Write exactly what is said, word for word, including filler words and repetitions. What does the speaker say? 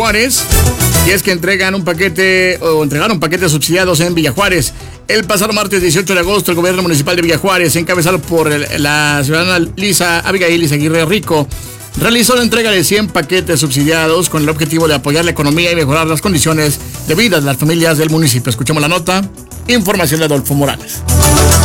Juárez. Y es que entregan un paquete o entregaron paquetes subsidiados en Villa Juárez. El pasado martes dieciocho de agosto, el gobierno municipal de Villa Juárez, encabezado por el, la ciudadana Lisa Abigail Izaguirre Rico, realizó la entrega de cien paquetes subsidiados con el objetivo de apoyar la economía y mejorar las condiciones de vida de las familias del municipio. Escuchemos la nota. Información de Adolfo Morales.